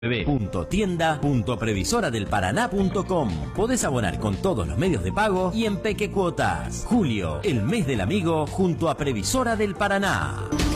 www.tienda.previsoradelparaná.com. Podés abonar con todos los medios de pago y en pequecuotas. Julio, el mes del amigo, junto a Previsora del Paraná.